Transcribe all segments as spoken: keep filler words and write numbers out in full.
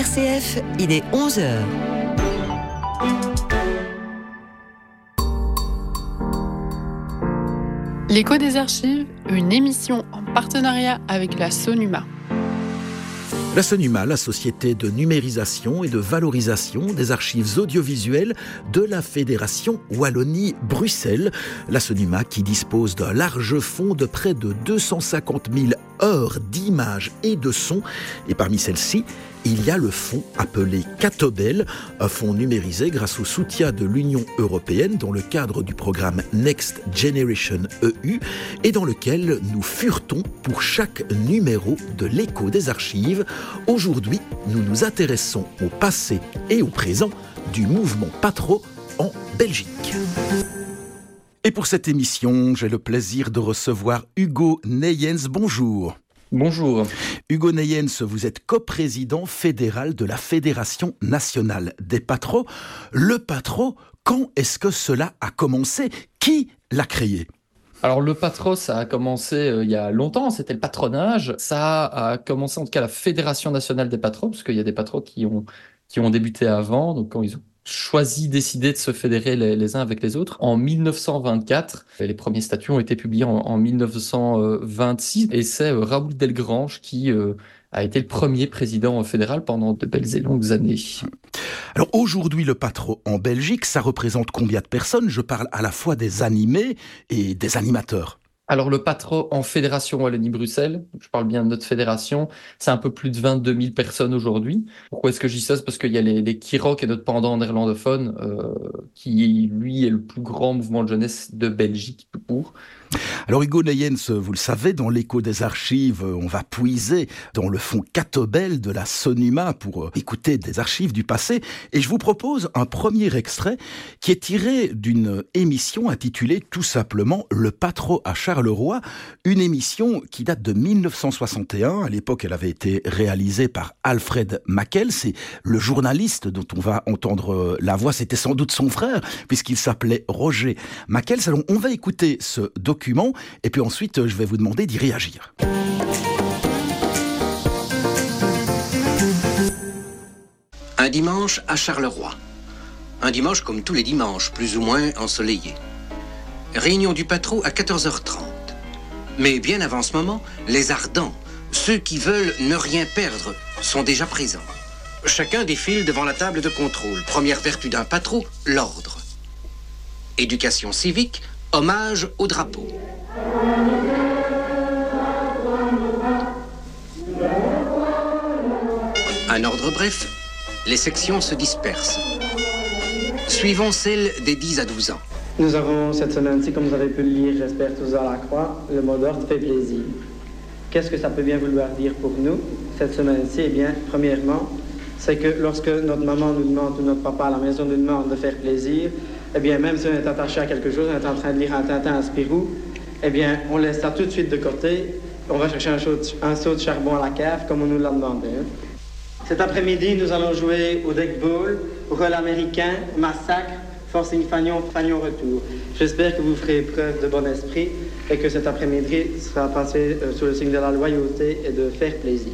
R C F, il est onze heures. L'écho des archives, une émission en partenariat avec la Sonuma. La Sonuma, la société de numérisation et de valorisation des archives audiovisuelles de la Fédération Wallonie-Bruxelles. La Sonuma qui dispose d'un large fonds de près de deux cent cinquante mille heures d'images et de sons. Et parmi celles-ci, il y a le fonds appelé Catobel, un fonds numérisé grâce au soutien de l'Union européenne dans le cadre du programme Next Generation E U et dans lequel nous furetons pour chaque numéro de l'écho des archives. Aujourd'hui, nous nous intéressons au passé et au présent du mouvement Patro en Belgique. Et pour cette émission, j'ai le plaisir de recevoir Hugo Neyens. Bonjour. Bonjour. Hugo Neyens, vous êtes coprésident fédéral de la Fédération nationale des Patros. Le Patro, quand est-ce que cela a commencé ? Qui l'a créé ? Alors le Patro, ça a commencé euh, il y a longtemps, c'était le patronage. Ça a commencé en tout cas la Fédération nationale des Patros, parce qu'il y a des Patros qui ont, qui ont débuté avant, donc quand ils ont choisi, décidé de se fédérer les, les uns avec les autres. En mille neuf cent vingt-quatre, les premiers statuts ont été publiés en, en mille neuf cent vingt-six, et c'est euh, Raoul Delgrange qui euh, a été le premier président fédéral pendant de belles et longues années. Alors aujourd'hui, le Patro en Belgique, ça représente combien de personnes ? Je parle à la fois des animés et des animateurs. Alors le Patro en Fédération Wallonie-Bruxelles, je parle bien de notre fédération, c'est un peu plus de vingt-deux mille personnes aujourd'hui. Pourquoi est-ce que je dis ça ? C'est parce qu'il y a les, les Kirok et notre pendant néerlandophone, euh, qui lui est le plus grand mouvement de jeunesse de Belgique tout court. Alors Hugo Neyens, vous le savez, dans l'écho des archives, on va puiser dans le fonds Catobel de la Sonuma pour écouter des archives du passé. Et je vous propose un premier extrait qui est tiré d'une émission intitulée tout simplement Le Patro à Charleroi, une émission qui date de mille neuf cent soixante et un. À l'époque, elle avait été réalisée par Alfred Makels. C'est le journaliste dont on va entendre la voix. C'était sans doute son frère, puisqu'il s'appelait Roger Makels. Alors on va écouter ce document et puis ensuite je vais vous demander d'y réagir. Un dimanche à Charleroi. Un dimanche comme tous les dimanches, plus ou moins ensoleillé. Réunion du Patro à quatorze heures trente. Mais bien avant ce moment, les ardents, ceux qui veulent ne rien perdre, sont déjà présents. Chacun défile devant la table de contrôle. Première vertu d'un Patro, l'ordre. Éducation civique, hommage au drapeau. Un ordre bref, les sections se dispersent. Suivons celle des dix à douze ans. Nous avons cette semaine-ci, comme vous avez pu le lire, j'espère tous à la croix, le mot d'ordre fait plaisir. Qu'est-ce que ça peut bien vouloir dire pour nous, cette semaine-ci ? Eh bien, premièrement, c'est que lorsque notre maman nous demande, ou notre papa à la maison nous demande de faire plaisir, eh bien, même si on est attaché à quelque chose, on est en train de lire un Tintin, un Spirou, eh bien, on laisse ça tout de suite de côté. On va chercher un, seau de, un seau de charbon à la cave, comme on nous l'a demandé. Hein. Cet après-midi, nous allons jouer au deckball, au rôle américain, massacre, forcing fagnon, fagnon retour. J'espère que vous ferez preuve de bon esprit et que cet après-midi sera passé euh, sous le signe de la loyauté et de faire plaisir.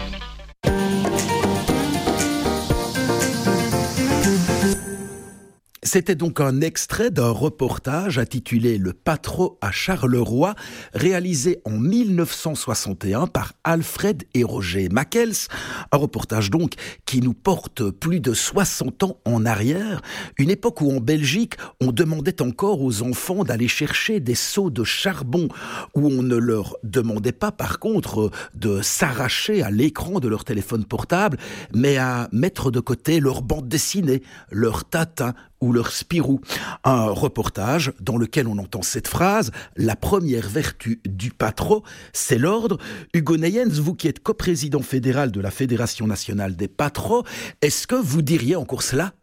C'était donc un extrait d'un reportage intitulé Le Patro à Charleroi, réalisé en mille neuf cent soixante et un par Alfred et Roger Makels. Un reportage donc qui nous porte plus de soixante ans en arrière, une époque où en Belgique, on demandait encore aux enfants d'aller chercher des seaux de charbon, où on ne leur demandait pas par contre de s'arracher à l'écran de leur téléphone portable, mais à mettre de côté leur bande dessinée, leur Tintin ou leur Spirou. Un reportage dans lequel on entend cette phrase « La première vertu du Patro, c'est l'ordre ». Hugo Neyens, vous qui êtes coprésident fédéral de la Fédération nationale des Patros, est-ce que vous diriez encore cela aujourd'hui ?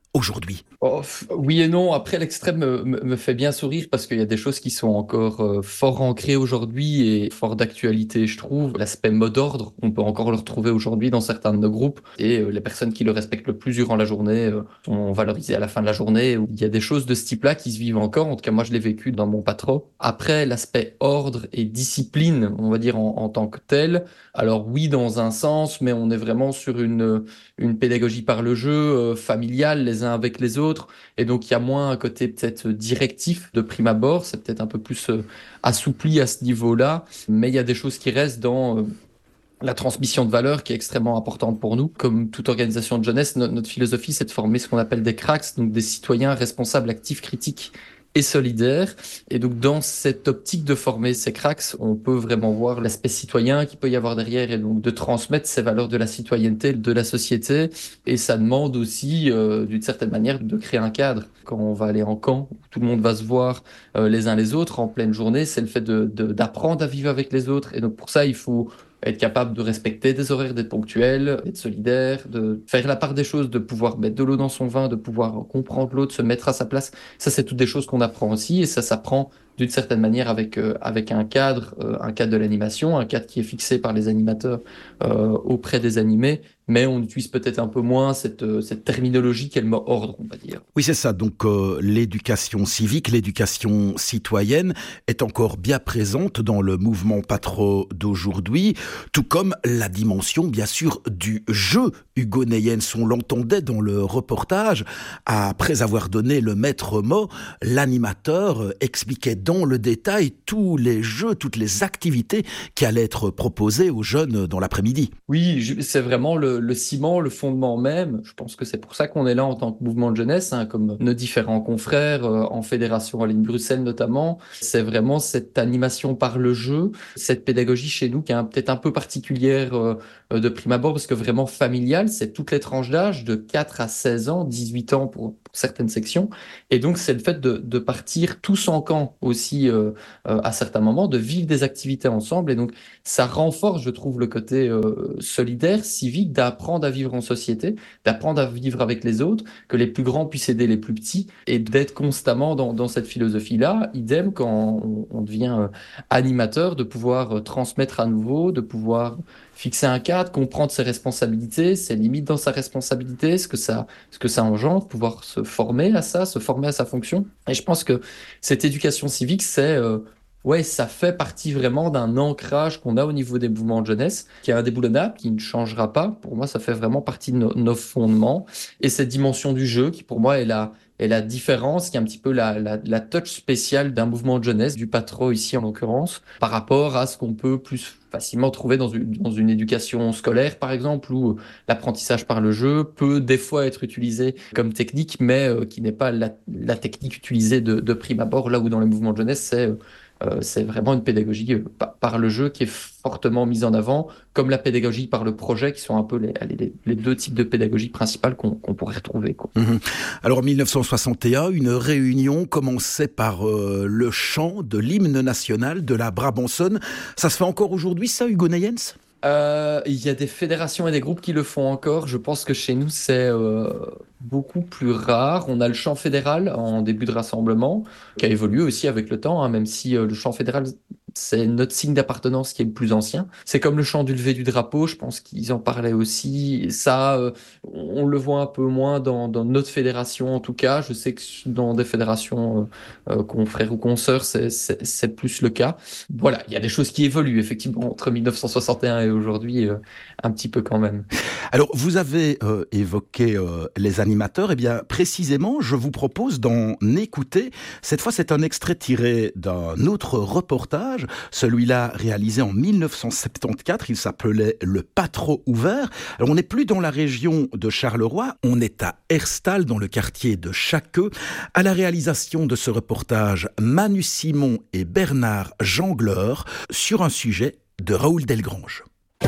Oh, f- oui et non. Après, l'extrême me, me- me fait bien sourire parce qu'il y a des choses qui sont encore euh, fort ancrées aujourd'hui et fort d'actualité, je trouve. L'aspect mot d'ordre, on peut encore le retrouver aujourd'hui dans certains de nos groupes. Et euh, les personnes qui le respectent le plus durant la journée euh, sont valorisées à la fin de la journée. Il y a des choses de ce type-là qui se vivent encore. En tout cas, moi, je l'ai vécu dans mon patro. Après, l'aspect ordre et discipline, on va dire en, en tant que tel. Alors oui, dans un sens, mais on est vraiment sur une, une pédagogie par le jeu, euh, familiale, les uns avec les autres. Et donc, il y a moins un côté peut-être directif de prime abord. C'est peut-être un peu plus euh, assoupli à ce niveau-là. Mais il y a des choses qui restent dans euh, la transmission de valeurs qui est extrêmement importante pour nous. Comme toute organisation de jeunesse, no- notre philosophie, c'est de former ce qu'on appelle des cracks, donc des citoyens responsables, actifs, critiques et solidaires. Et donc, dans cette optique de former ces cracks, on peut vraiment voir l'aspect citoyen qu'il peut y avoir derrière et donc de transmettre ces valeurs de la citoyenneté, de la société. Et ça demande aussi, euh, d'une certaine manière, de créer un cadre. Quand on va aller en camp, où tout le monde va se voir euh, les uns les autres en pleine journée, c'est le fait de, de- d'apprendre à vivre avec les autres. Et donc, pour ça, il faut être capable de respecter des horaires, d'être ponctuel, d'être solidaire, de faire la part des choses, de pouvoir mettre de l'eau dans son vin, de pouvoir comprendre l'autre, se mettre à sa place. Ça, c'est toutes des choses qu'on apprend aussi, et ça s'apprend d'une certaine manière avec euh, avec un cadre, euh, un cadre de l'animation, un cadre qui est fixé par les animateurs euh, auprès des animés, mais on utilise peut-être un peu moins cette euh, cette terminologie qu'est le mot ordre, on va dire. Oui, c'est ça. Donc, euh, l'éducation civique, l'éducation citoyenne est encore bien présente dans le mouvement patro d'aujourd'hui, tout comme la dimension, bien sûr, du jeu. Hugo Neyens, on l'entendait dans le reportage, après avoir donné le maître mot, l'animateur expliquait dans le détail tous les jeux, toutes les activités qui allaient être proposées aux jeunes dans l'après-midi. Oui, je- c'est vraiment le, le ciment, le fondement même. Je pense que c'est pour ça qu'on est là en tant que mouvement de jeunesse, hein, comme nos différents confrères euh, en fédération Wallonie-Bruxelles notamment. C'est vraiment cette animation par le jeu, cette pédagogie chez nous qui est un- peut-être un peu particulière euh, euh, de prime abord parce que vraiment familiale, c'est toutes les tranches d'âge de quatre à seize ans, dix-huit ans pour, pour certaines sections. Et donc c'est le fait de, de partir tous en camp aussi euh, euh, à certains moments, de vivre des activités ensemble. Et donc ça renforce, je trouve, le côté euh, solidaire, civique, d'apprendre à vivre en société, d'apprendre à vivre avec les autres, que les plus grands puissent aider les plus petits et d'être constamment dans, dans cette philosophie-là. Idem quand on, on devient euh, animateur, de pouvoir euh, transmettre à nouveau, de pouvoir fixer un cadre, comprendre ses responsabilités, ses limites dans sa responsabilité, ce que ça, ce que ça engendre, pouvoir se former à ça, se former à sa fonction. Et je pense que cette éducation civique, c'est euh, ouais, ça fait partie vraiment d'un ancrage qu'on a au niveau des mouvements de jeunesse, qui est indéboulonnable, qui ne changera pas. Pour moi, ça fait vraiment partie de nos, nos fondements. Et cette dimension du jeu, qui pour moi est la, est la différence, qui est un petit peu la, la, la touch spéciale d'un mouvement de jeunesse, du patro ici en l'occurrence, par rapport à ce qu'on peut plus facilement trouver dans une, dans une éducation scolaire, par exemple, où l'apprentissage par le jeu peut des fois être utilisé comme technique, mais euh, qui n'est pas la, la technique utilisée de, de prime abord, là où dans les mouvements de jeunesse, c'est euh, Euh, c'est vraiment une pédagogie euh, par, par le jeu qui est fortement mise en avant, comme la pédagogie par le projet, qui sont un peu les, les, les deux types de pédagogie principales qu'on qu'on pourrait retrouver, quoi. Mmh. Alors, en mille neuf cent soixante et un, une réunion commençait par euh, le chant de l'hymne national de la Brabançonne. Ça se fait encore aujourd'hui, ça, Hugo Neyens ? Euh, il y a des fédérations et des groupes qui le font encore. Je pense que chez nous, c'est euh, beaucoup plus rare. On a le chant fédéral en début de rassemblement, qui a évolué aussi avec le temps, hein, même si euh, le chant fédéral, c'est notre signe d'appartenance qui est le plus ancien. C'est comme le chant du lever du drapeau, je pense qu'ils en parlaient aussi. Et ça, euh, on le voit un peu moins dans, dans notre fédération, en tout cas. Je sais que dans des fédérations euh, euh, confrères ou consoeurs, c'est, c'est, c'est plus le cas. Voilà, il y a des choses qui évoluent, effectivement, entre mille neuf cent soixante et un et aujourd'hui, euh, un petit peu quand même. Alors, vous avez euh, évoqué euh, les animateurs. Eh bien, précisément, je vous propose d'en écouter. Cette fois, c'est un extrait tiré d'un autre reportage, celui-là réalisé en mille neuf cent soixante-quatorze. Il s'appelait « Le Patro ouvert ». Alors, on n'est plus dans la région de Charleroi, on est à Herstal, dans le quartier de Chaqueux. À la réalisation de ce reportage, Manu Simon et Bernard Jangleur sur un sujet de Raoul Delgrange.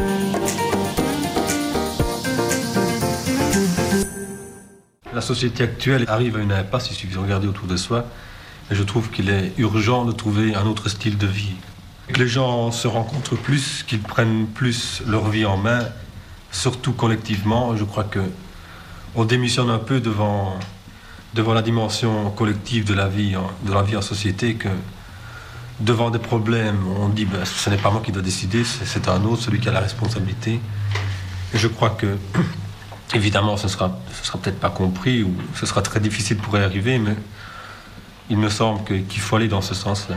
La société actuelle arrive à une impasse, il suffit de regarder autour de soi. Et je trouve qu'il est urgent de trouver un autre style de vie. Que les gens se rencontrent plus, qu'ils prennent plus leur vie en main, surtout collectivement. Je crois qu'on démissionne un peu devant devant la dimension collective de la vie, de la vie en société, que devant des problèmes, on dit ben, ce n'est pas moi qui dois décider, c'est, c'est un autre, celui qui a la responsabilité. Et je crois que, évidemment, ce sera, ce sera peut-être pas compris, ou ce sera très difficile pour y arriver, mais il me semble que, qu'il faut aller dans ce sens-là.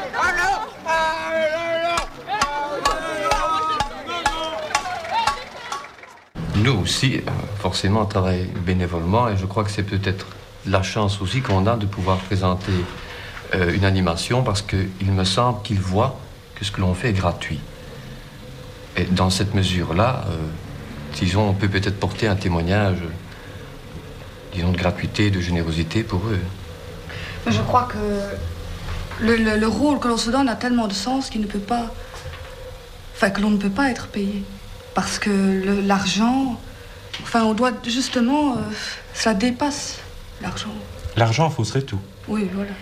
Nous aussi, forcément, on travaille bénévolement, et je crois que c'est peut-être la chance aussi qu'on a de pouvoir présenter euh, une animation, parce qu'il me semble qu'ils voient que ce que l'on fait est gratuit. Et dans cette mesure-là, euh, disons, on peut peut-être porter un témoignage, disons, de gratuité, de générosité pour eux. Je crois que le, le, le rôle que l'on se donne a tellement de sens qu'il ne peut pas... Enfin, que l'on ne peut pas être payé. Parce que le, l'argent... Enfin, on doit justement... Euh, ça dépasse l'argent. L'argent fausserait tout. Oui, voilà.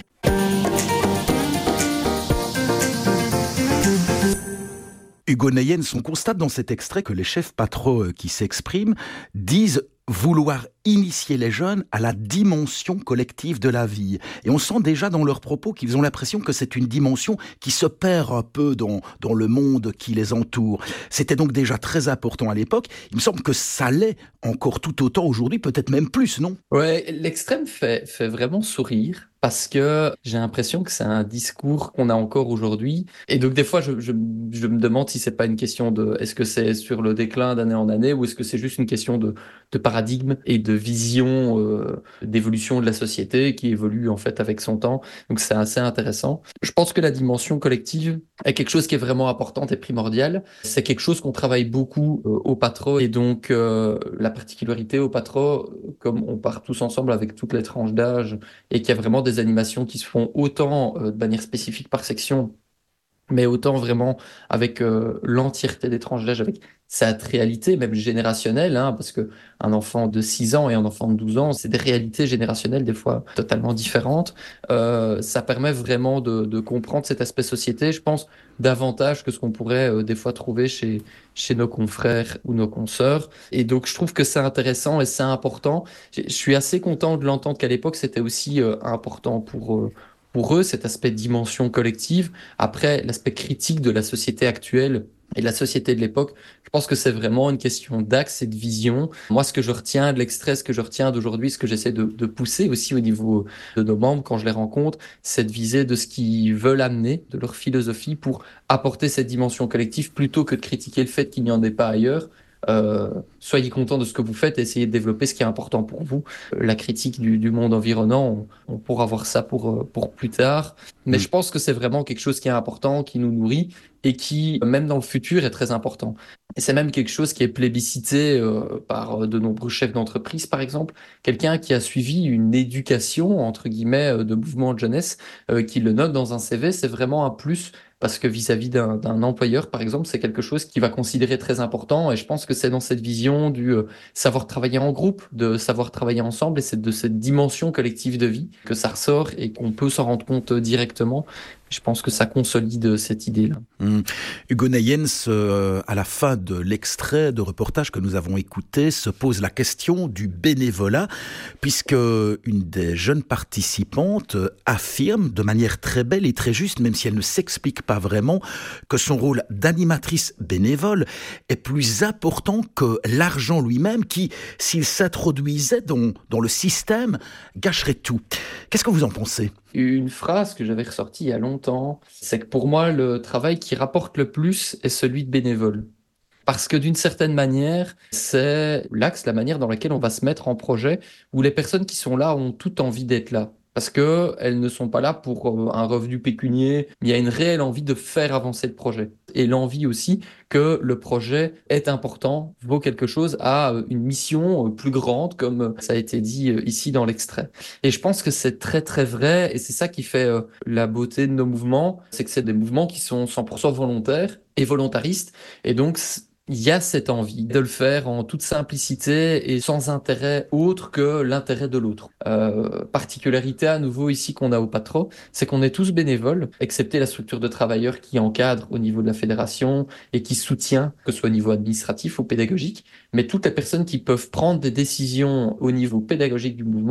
Hugo Neyens, on constate dans cet extrait que les chefs patrons qui s'expriment disent vouloir initier les jeunes à la dimension collective de la vie. Et on sent déjà dans leurs propos qu'ils ont l'impression que c'est une dimension qui se perd un peu dans, dans le monde qui les entoure. C'était donc déjà très important à l'époque. Il me semble que ça l'est encore tout autant aujourd'hui, peut-être même plus, non ? Ouais, l'extrême fait, fait vraiment sourire. Parce que j'ai l'impression que c'est un discours qu'on a encore aujourd'hui. Et donc, des fois, je, je, je me demande si c'est pas une question de est-ce que c'est sur le déclin d'année en année ou est-ce que c'est juste une question de, de paradigme et de vision euh, d'évolution de la société qui évolue en fait avec son temps. Donc, c'est assez intéressant. Je pense que la dimension collective est quelque chose qui est vraiment importante et primordial. C'est quelque chose qu'on travaille beaucoup euh, au Patro. Et donc, euh, la particularité au Patro, comme on part tous ensemble avec toutes les tranches d'âge et qu'il y a vraiment des animations qui se font autant euh, de manière spécifique par section, mais autant vraiment avec euh, l'entièreté des tranches d'âge, avec sa réalité, même générationnelle, hein, parce que un enfant de six ans et un enfant de douze ans, c'est des réalités générationnelles des fois totalement différentes. Euh, ça permet vraiment de, de comprendre cet aspect société, je pense, davantage que ce qu'on pourrait euh, des fois trouver chez, chez nos confrères ou nos consoeurs. Et donc, je trouve que c'est intéressant et c'est important. Je, je suis assez content de l'entendre qu'à l'époque, c'était aussi euh, important pour... Euh, pour eux, cet aspect de dimension collective. Après, l'aspect critique de la société actuelle et de la société de l'époque, je pense que c'est vraiment une question d'axe et de vision. Moi, ce que je retiens de l'extrait, ce que je retiens d'aujourd'hui, ce que j'essaie de, de pousser aussi au niveau de nos membres quand je les rencontre, c'est de viser de ce qu'ils veulent amener, de leur philosophie pour apporter cette dimension collective plutôt que de critiquer le fait qu'il n'y en ait pas ailleurs. Euh, soyez contents de ce que vous faites et essayez de développer ce qui est important pour vous. Euh, la critique du, du monde environnant, on, on pourra voir ça pour, pour plus tard. Mais mmh. je pense que c'est vraiment quelque chose qui est important, qui nous nourrit et qui, même dans le futur, est très important. Et c'est même quelque chose qui est plébiscité euh, par de nombreux chefs d'entreprise, par exemple. Quelqu'un qui a suivi une éducation, entre guillemets, de mouvement de jeunesse, euh, qui le note dans un C V, c'est vraiment un plus. Parce que vis-à-vis d'un, d'un employeur, par exemple, c'est quelque chose qu'il va considérer très important. Et je pense que c'est dans cette vision du euh, savoir travailler en groupe, de savoir travailler ensemble, et c'est de cette dimension collective de vie que ça ressort et qu'on peut s'en rendre compte directement. Je pense que ça consolide cette idée-là. Mmh. Hugo Neyens, euh, à la fin de l'extrait de reportage que nous avons écouté, se pose la question du bénévolat, puisque une des jeunes participantes affirme de manière très belle et très juste, même si elle ne s'explique pas vraiment, que son rôle d'animatrice bénévole est plus important que l'argent lui-même, qui, s'il s'introduisait dans, dans le système, gâcherait tout. Qu'est-ce que vous en pensez ? Une phrase que j'avais ressortie il y a longtemps, c'est que pour moi, le travail qui rapporte le plus est celui de bénévole. Parce que d'une certaine manière, c'est l'axe, la manière dans laquelle on va se mettre en projet, où les personnes qui sont là ont toute envie d'être là. Parce qu'elles ne sont pas là pour un revenu pécunier, il y a une réelle envie de faire avancer le projet. Et l'envie aussi que le projet est important, vaut quelque chose, a une mission plus grande, comme ça a été dit ici dans l'extrait. Et je pense que c'est très très vrai, et c'est ça qui fait la beauté de nos mouvements, c'est que c'est des mouvements qui sont cent pour cent volontaires et volontaristes, et donc il y a cette envie de le faire en toute simplicité et sans intérêt autre que l'intérêt de l'autre. Euh, particularité à nouveau ici qu'on a au Patro, c'est qu'on est tous bénévoles, excepté la structure de travailleurs qui encadre au niveau de la fédération et qui soutient, que ce soit au niveau administratif ou pédagogique. Mais toutes les personnes qui peuvent prendre des décisions au niveau pédagogique du mouvement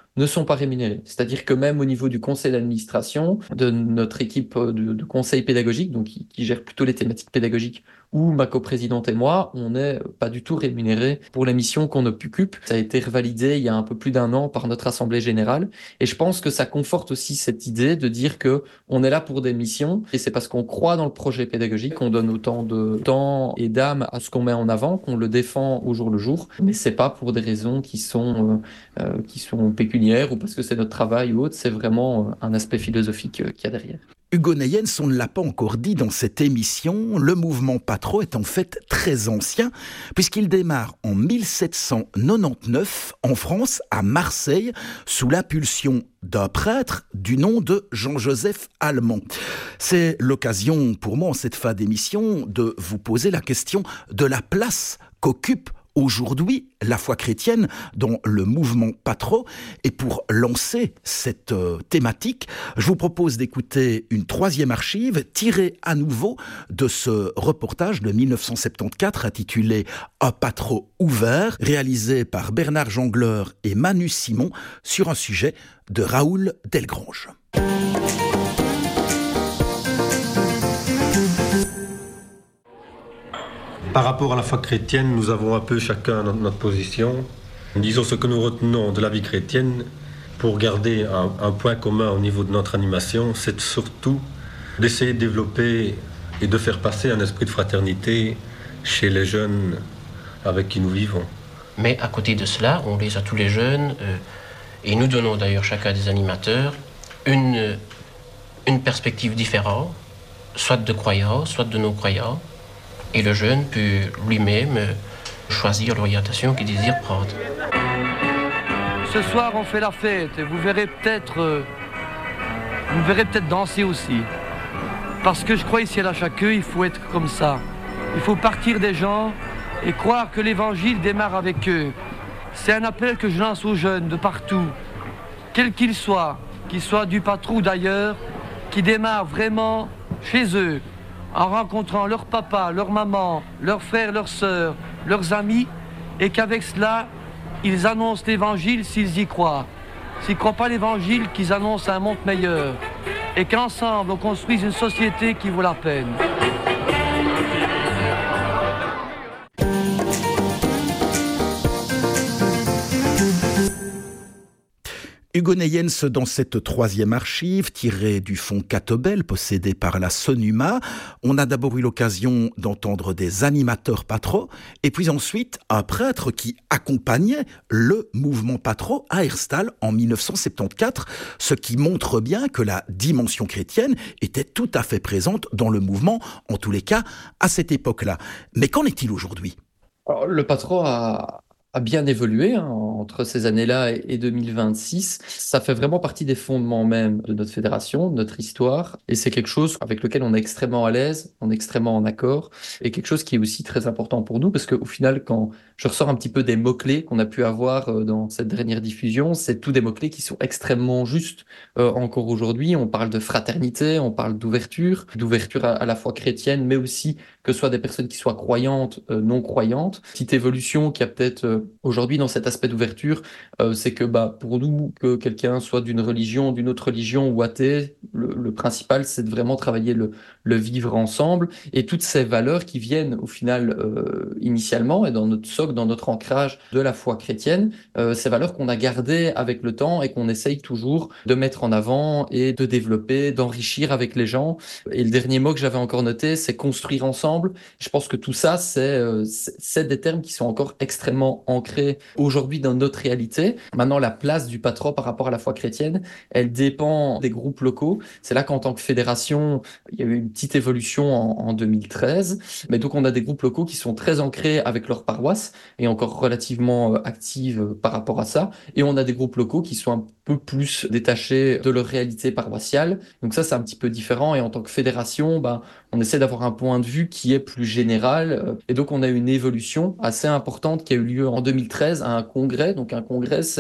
ne sont pas rémunérés. C'est-à-dire que même au niveau du conseil d'administration, de notre équipe de, de conseil pédagogique, donc qui, qui gère plutôt les thématiques pédagogiques, où ma coprésidente et moi, on n'est pas du tout rémunérés pour les missions qu'on occupe. Ça a été revalidé il y a un peu plus d'un an par notre assemblée générale. Et je pense que ça conforte aussi cette idée de dire que on est là pour des missions. Et c'est parce qu'on croit dans le projet pédagogique qu'on donne autant de temps et d'âme à ce qu'on met en avant, qu'on le défend au jour le jour. Mais c'est pas pour des raisons qui sont, euh, euh, qui sont pécuniaires ou parce que c'est notre travail ou autre. C'est vraiment un aspect philosophique euh, qu'il y a derrière. Hugo Neyens, on ne l'a pas encore dit dans cette émission, le mouvement Patro est en fait très ancien, puisqu'il démarre en mille sept cent quatre-vingt-dix-neuf en France, à Marseille, sous l'impulsion d'un prêtre du nom de Jean-Joseph Allemand. C'est l'occasion pour moi, en cette fin d'émission, de vous poser la question de la place qu'occupe aujourd'hui la foi chrétienne dans le mouvement Patro. Et pour lancer cette euh, thématique, je vous propose d'écouter une troisième archive tirée à nouveau de ce reportage de mille neuf cent soixante-quatorze intitulé « Un Patro ouvert » réalisé par Bernard Jongleur et Manu Simon sur un sujet de Raoul Delgrange. Par rapport à la foi chrétienne, nous avons un peu chacun notre position. Disons ce que nous retenons de la vie chrétienne pour garder un, un point commun au niveau de notre animation, c'est surtout d'essayer de développer et de faire passer un esprit de fraternité chez les jeunes avec qui nous vivons. Mais à côté de cela, on les a tous les jeunes, euh, et nous donnons d'ailleurs chacun des animateurs une, une perspective différente, soit de croyants, soit de non-croyants. Et le jeune peut lui-même choisir l'orientation qu'il désire prendre. Ce soir, on fait la fête et vous verrez peut-être, euh, vous verrez peut-être danser aussi. Parce que je crois ici à la Chaqueux, il faut être comme ça. Il faut partir des gens et croire que l'évangile démarre avec eux. C'est un appel que je lance aux jeunes de partout, quels qu'ils soient, qu'ils soient du Patro ou d'ailleurs, qui démarrent vraiment chez eux, en rencontrant leur papa, leur maman, leurs frères, leurs sœurs, leurs amis, et qu'avec cela, ils annoncent l'évangile s'ils y croient. S'ils ne croient pas l'évangile, qu'ils annoncent un monde meilleur. Et qu'ensemble, on construise une société qui vaut la peine. Hugo Neyens, dans cette troisième archive, tirée du fonds Catobel, possédé par la Sonuma, on a d'abord eu l'occasion d'entendre des animateurs Patro, et puis ensuite un prêtre qui accompagnait le mouvement Patro à Herstal en mille neuf cent soixante-quatorze, ce qui montre bien que la dimension chrétienne était tout à fait présente dans le mouvement, en tous les cas, à cette époque-là. Mais qu'en est-il aujourd'hui ? Alors, le Patro a... a bien évolué hein, entre ces années-là et deux mille vingt-six. Ça fait vraiment partie des fondements même de notre fédération, de notre histoire, et c'est quelque chose avec lequel on est extrêmement à l'aise, on est extrêmement en accord, et quelque chose qui est aussi très important pour nous, parce qu'au final, quand je ressors un petit peu des mots-clés qu'on a pu avoir dans cette dernière diffusion, c'est tous des mots-clés qui sont extrêmement justes euh, encore aujourd'hui. On parle de fraternité, on parle d'ouverture, d'ouverture à, à la foi chrétienne, mais aussi que ce soit des personnes qui soient croyantes, euh, non croyantes. Petite évolution qui a peut-être euh, aujourd'hui dans cet aspect d'ouverture, euh, c'est que bah, pour nous, que quelqu'un soit d'une religion, d'une autre religion ou athée, le, le principal c'est de vraiment travailler le, le vivre ensemble, et toutes ces valeurs qui viennent au final euh, initialement et dans notre socle, dans notre ancrage de la foi chrétienne, euh, ces valeurs qu'on a gardées avec le temps et qu'on essaye toujours de mettre en avant et de développer, d'enrichir avec les gens. Et le dernier mot que j'avais encore noté, c'est construire ensemble. Je pense que tout ça, c'est, euh, c'est des termes qui sont encore extrêmement ancrés aujourd'hui dans notre réalité. Maintenant, la place du Patro par rapport à la foi chrétienne, elle dépend des groupes locaux. C'est là qu'en tant que fédération, il y a eu une petite évolution en, en deux mille treize. Mais donc, on a des groupes locaux qui sont très ancrés avec leur paroisse et encore relativement actives par rapport à ça. Et on a des groupes locaux qui sont un peu plus détachés de leur réalité paroissiale. Donc ça, c'est un petit peu différent. Et en tant que fédération, ben, on essaie d'avoir un point de vue qui est plus général. Et donc, on a une évolution assez importante qui a eu lieu en deux mille treize à un congrès. Donc, un congrès, c'est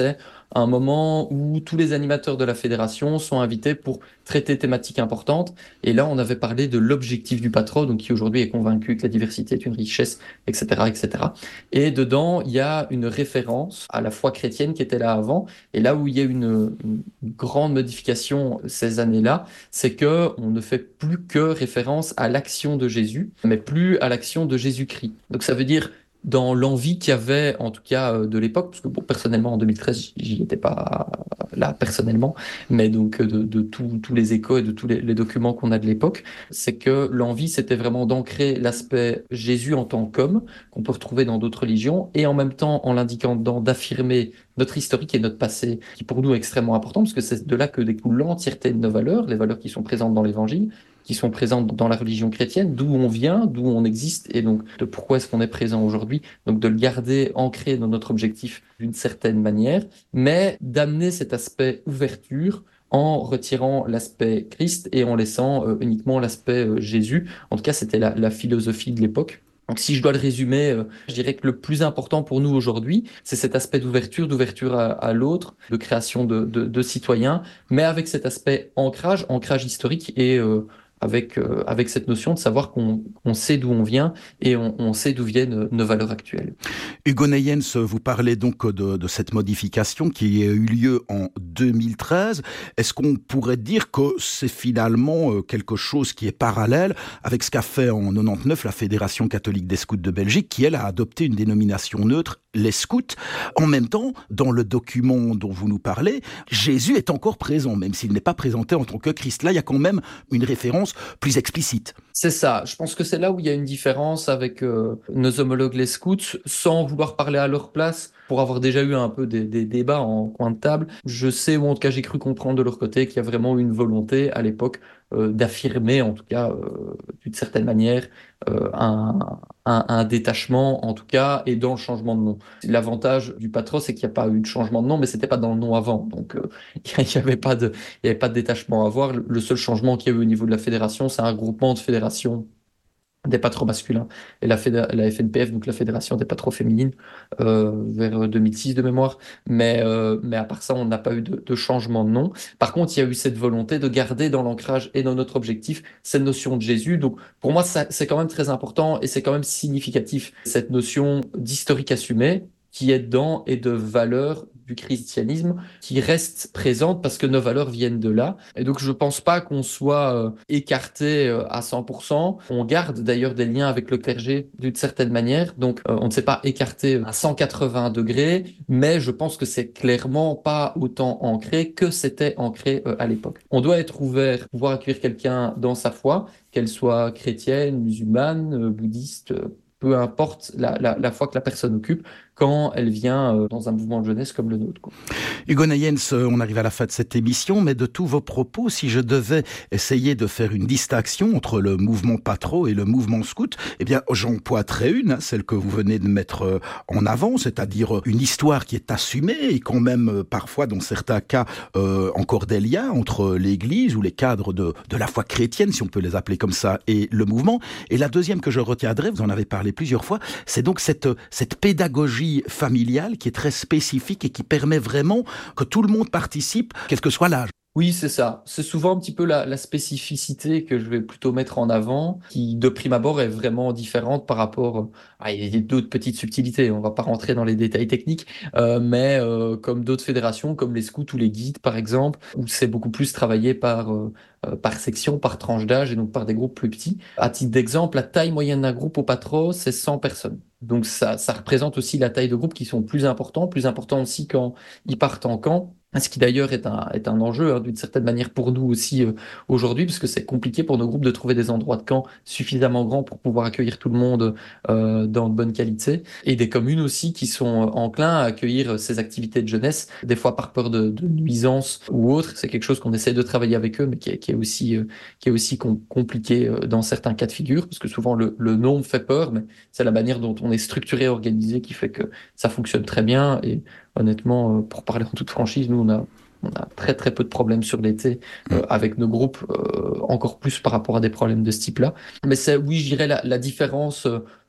un moment où tous les animateurs de la fédération sont invités pour traiter thématiques importantes. Et là, on avait parlé de l'objectif du patron, donc qui aujourd'hui est convaincu que la diversité est une richesse, et cetera, et cetera. Et dedans, il y a une référence à la foi chrétienne qui était là avant. Et là où il y a une, une grande modification ces années-là, c'est que on ne fait plus que référence à l'action de Jésus, mais plus à l'action de Jésus-Christ. Donc ça veut dire dans l'envie qu'il y avait, en tout cas de l'époque, parce que bon, personnellement en deux mille treize, j'y étais pas là personnellement, mais donc de, de tous les échos et de tous les, les documents qu'on a de l'époque, c'est que l'envie c'était vraiment d'ancrer l'aspect Jésus en tant qu'homme, qu'on peut retrouver dans d'autres religions, et en même temps en l'indiquant dedans d'affirmer notre historique et notre passé, qui pour nous est extrêmement important, parce que c'est de là que découle l'entièreté de nos valeurs, les valeurs qui sont présentes dans l'Évangile, qui sont présentes dans la religion chrétienne, d'où on vient, d'où on existe, et donc de pourquoi est-ce qu'on est présent aujourd'hui. Donc de le garder ancré dans notre objectif d'une certaine manière, mais d'amener cet aspect ouverture en retirant l'aspect Christ et en laissant euh, uniquement l'aspect euh, Jésus. En tout cas, c'était la, la philosophie de l'époque. Donc si je dois le résumer, euh, je dirais que le plus important pour nous aujourd'hui, c'est cet aspect d'ouverture, d'ouverture à, à l'autre, de création de, de, de citoyens, mais avec cet aspect ancrage, ancrage historique et euh, avec, euh, avec cette notion de savoir qu'on on sait d'où on vient et on, on sait d'où viennent nos valeurs actuelles. Hugo Neyens, vous parlez donc de, de cette modification qui a eu lieu en deux mille treize. Est-ce qu'on pourrait dire que c'est finalement quelque chose qui est parallèle avec ce qu'a fait en quatre-vingt-dix-neuf la Fédération catholique des scouts de Belgique, qui elle a adopté une dénomination neutre, les scouts. En même temps, dans le document dont vous nous parlez, Jésus est encore présent, même s'il n'est pas présenté en tant que Christ. Là, il y a quand même une référence plus explicite. C'est ça. Je pense que c'est là où il y a une différence avec euh, nos homologues les scouts, sans vouloir parler à leur place, pour avoir déjà eu un peu des, des débats en coin de table. Je sais, ou en tout cas j'ai cru comprendre de leur côté, qu'il y a vraiment une volonté à l'époque euh, d'affirmer, en tout cas euh, d'une certaine manière, euh, un, un, un détachement, en tout cas, et dans le changement de nom. L'avantage du patron, c'est qu'il n'y a pas eu de changement de nom, mais c'était pas dans le nom avant. Donc euh, il n'y avait pas de, il y avait pas de détachement à avoir. Le seul changement qu'il y a eu au niveau de la fédération, c'est un groupement de fédérations des patrons masculins et la, fédé- la F N P F, donc la Fédération des patrons féminines, euh, vers deux mille six de mémoire. Mais, euh, mais à part ça, on n'a pas eu de, de changement de nom. Par contre, il y a eu cette volonté de garder dans l'ancrage et dans notre objectif cette notion de Jésus. Donc pour moi, ça, c'est quand même très important et c'est quand même significatif, cette notion d'historique assumé qui est dedans et de valeur du christianisme qui reste présente parce que nos valeurs viennent de là. Et donc, je pense pas qu'on soit euh, écarté euh, à cent pour cent. On garde d'ailleurs des liens avec le clergé d'une certaine manière. Donc, euh, on ne s'est pas écarté à cent quatre-vingts degrés, mais je pense que c'est clairement pas autant ancré que c'était ancré euh, à l'époque. On doit être ouvert, pouvoir accueillir quelqu'un dans sa foi, qu'elle soit chrétienne, musulmane, euh, bouddhiste, euh, peu importe la, la, la foi que la personne occupe, quand elle vient euh, dans un mouvement de jeunesse comme le nôtre, quoi. Hugo Neyens, on arrive à la fin de cette émission, mais de tous vos propos, si je devais essayer de faire une distinction entre le mouvement patro et le mouvement scout, eh bien, j'empoîterais une, celle que vous venez de mettre en avant, c'est-à-dire une histoire qui est assumée et quand même, parfois, dans certains cas, euh, encore des liens entre l'Église ou les cadres de, de la foi chrétienne, si on peut les appeler comme ça, et le mouvement. Et la deuxième que je retiendrai, vous en avez parlé plusieurs fois, c'est donc cette, cette pédagogie familiale qui est très spécifique et qui permet vraiment que tout le monde participe, quel que soit l'âge. Oui, c'est ça. C'est souvent un petit peu la, la spécificité que je vais plutôt mettre en avant, qui de prime abord est vraiment différente par rapport à il y a d'autres petites subtilités. On va pas rentrer dans les détails techniques, euh, mais euh, comme d'autres fédérations, comme les scouts ou les guides par exemple, où c'est beaucoup plus travaillé par euh, par section, par tranche d'âge et donc par des groupes plus petits. À titre d'exemple, la taille moyenne d'un groupe au patro, c'est cent personnes. Donc ça, ça représente aussi la taille de groupes qui sont plus importants, plus importants aussi quand ils partent en camp. Ce qui d'ailleurs est un, est un enjeu hein, d'une certaine manière pour nous aussi euh, aujourd'hui, parce que c'est compliqué pour nos groupes de trouver des endroits de camp suffisamment grands pour pouvoir accueillir tout le monde euh, dans de bonne qualité. Et des communes aussi qui sont enclins à accueillir ces activités de jeunesse, des fois par peur de, de nuisance ou autre. C'est quelque chose qu'on essaie de travailler avec eux, mais qui est, qui est aussi, euh, qui est aussi com- compliqué euh, dans certains cas de figure, parce que souvent le, le nombre fait peur, mais c'est la manière dont on est structuré, organisé qui fait que ça fonctionne très bien. Et honnêtement, pour parler en toute franchise, nous, on a, on a très très peu de problèmes sur l'été euh, avec nos groupes, euh, encore plus par rapport à des problèmes de ce type-là. Mais c'est, oui, je dirais la, la différence euh,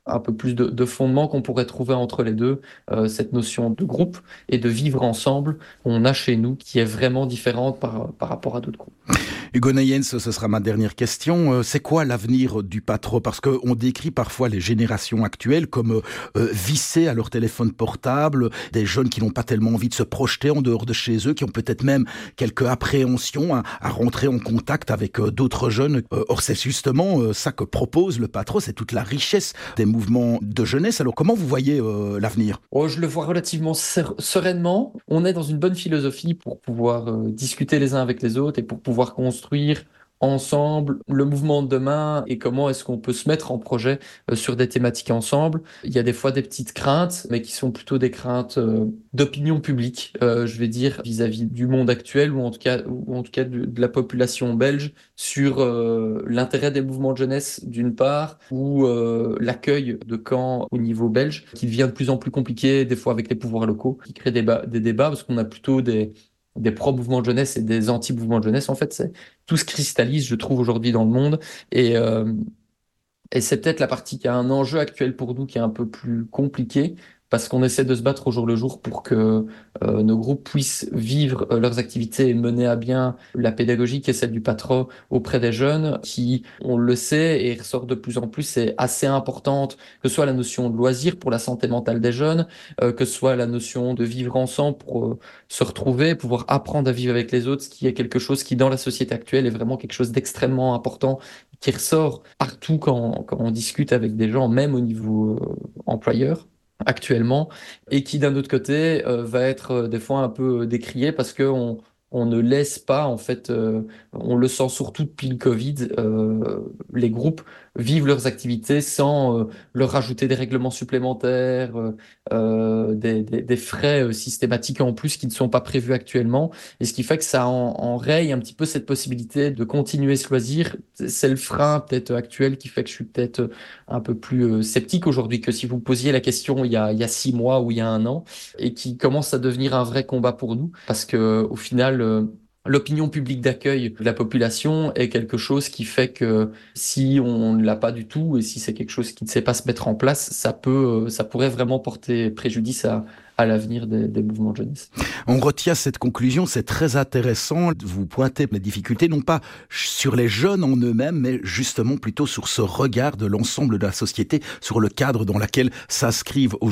un peu plus de, de fondement qu'on pourrait trouver entre les deux, euh, cette notion de groupe et de vivre ensemble qu'on a chez nous, qui est vraiment différente par, par rapport à d'autres groupes. Hugo Neyens, ce sera ma dernière question. C'est quoi l'avenir du Patro? Parce qu'on décrit parfois les générations actuelles comme euh, vissées à leur téléphone portable, des jeunes qui n'ont pas tellement envie de se projeter en dehors de chez eux, qui ont peut-être même quelques appréhensions à, à rentrer en contact avec euh, d'autres jeunes. Euh, or, c'est justement euh, ça que propose le Patro, c'est toute la richesse des mouvements de jeunesse. Alors, comment vous voyez euh, l'avenir? Oh, je le vois relativement ser- sereinement. On est dans une bonne philosophie pour pouvoir euh, discuter les uns avec les autres et pour pouvoir construire ensemble le mouvement de demain et comment est-ce qu'on peut se mettre en projet euh, sur des thématiques ensemble. Il y a des fois des petites craintes, mais qui sont plutôt des craintes euh, d'opinion publique, euh, je vais dire, vis-à-vis du monde actuel ou en tout cas, ou en tout cas de, de la population belge sur euh, l'intérêt des mouvements de jeunesse d'une part ou euh, l'accueil de camps au niveau belge qui devient de plus en plus compliqué, des fois avec les pouvoirs locaux, qui crée des, ba- des débats parce qu'on a plutôt des des pro-mouvements de jeunesse et des anti-mouvements de jeunesse. En fait, c'est, tout se cristallise, je trouve, aujourd'hui dans le monde. Et, euh, et c'est peut-être la partie qui a un enjeu actuel pour nous qui est un peu plus compliqué, parce qu'on essaie de se battre au jour le jour pour que euh, nos groupes puissent vivre euh, leurs activités et mener à bien la pédagogie qui est celle du Patro auprès des jeunes, qui, on le sait et ressort de plus en plus, est assez importante, que ce soit la notion de loisir pour la santé mentale des jeunes, euh, que ce soit la notion de vivre ensemble pour euh, se retrouver, pouvoir apprendre à vivre avec les autres, ce qui est quelque chose qui, dans la société actuelle, est vraiment quelque chose d'extrêmement important, qui ressort partout quand, quand on discute avec des gens, même au niveau euh, employeur actuellement, et qui d'un autre côté euh, va être euh, des fois un peu décrié parce que on, on ne laisse pas, en fait, euh, on le sent surtout depuis le Covid, euh, les groupes vivent leurs activités sans euh, leur rajouter des règlements supplémentaires, euh, euh, des, des, des frais euh, systématiques en plus qui ne sont pas prévus actuellement, et ce qui fait que ça en, enraye un petit peu cette possibilité de continuer ce loisir. C'est le frein peut-être actuel qui fait que je suis peut-être un peu plus euh, sceptique aujourd'hui que si vous me posiez la question il y a, il y a six mois ou il y a un an, et qui commence à devenir un vrai combat pour nous, parce que au final, euh, l'opinion publique d'accueil de la population est quelque chose qui fait que si on ne l'a pas du tout et si c'est quelque chose qui ne sait pas se mettre en place, ça peut, ça pourrait vraiment porter préjudice à, à l'avenir des, des mouvements de jeunesse. On retient cette conclusion, c'est très intéressant. Vous pointez les difficultés, non pas sur les jeunes en eux-mêmes, mais justement plutôt sur ce regard de l'ensemble de la société, sur le cadre dans lequel s'inscrivent